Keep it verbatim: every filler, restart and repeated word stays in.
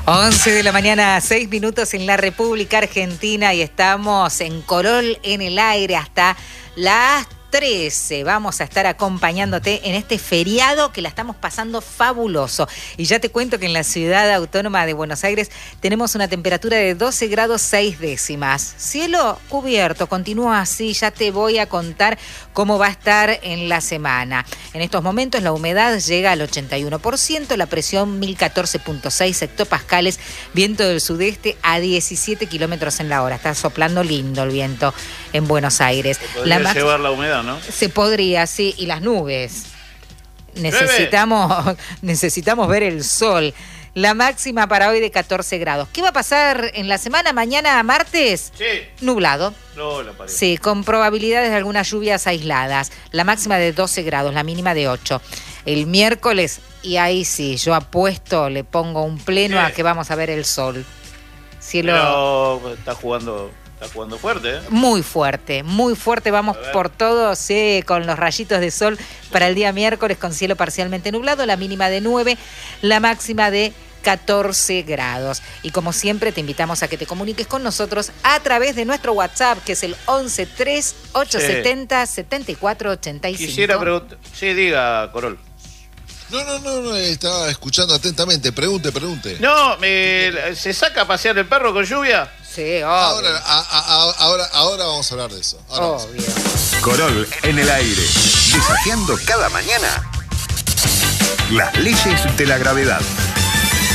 once de la mañana, seis minutos en la República Argentina y estamos en Corol en el aire hasta las trece. Vamos a estar acompañándote en este feriado que la estamos pasando fabuloso. Y ya te cuento que en la ciudad autónoma de Buenos Aires tenemos una temperatura de doce grados seis décimas. Cielo cubierto, continúa así, ya te voy a contar cómo va a estar en la semana. En estos momentos la humedad llega al ochenta y uno por ciento, la presión mil catorce punto seis hectopascales, viento del sudeste a diecisiete kilómetros en la hora. Está soplando lindo el viento en Buenos Aires. Se podría la llevar la humedad, ¿no? Se podría, sí, y las nubes. Necesitamos, necesitamos ver el sol. La máxima para hoy de catorce grados. ¿Qué va a pasar en la semana? Mañana, martes, sí. Nublado. No, la pared. Sí, con probabilidades de algunas lluvias aisladas. La máxima de doce grados, la mínima de ocho. El miércoles, y ahí sí, yo apuesto, le pongo un pleno sí. a que vamos a ver el sol. Cielo... Pero está jugando... Está jugando fuerte, ¿eh? Muy fuerte, muy fuerte. Vamos por todo, sí, con los rayitos de sol para el día miércoles con cielo parcialmente nublado, la mínima de nueve, la máxima de catorce grados. Y como siempre te invitamos a que te comuniques con nosotros a través de nuestro WhatsApp, que es el once tres ocho setenta setenta y cuatro ochenta y cinco. Quisiera preguntar... Sí, diga, Corol. No, no, no, no, estaba escuchando atentamente. Pregunte, pregunte. No, me, ¿se saca a pasear el perro con lluvia? Sí, obvio. Ahora, a, a, ahora, ahora vamos a hablar de eso. Ahora obvio. Corol en el aire, desafiando cada mañana las leyes de la gravedad.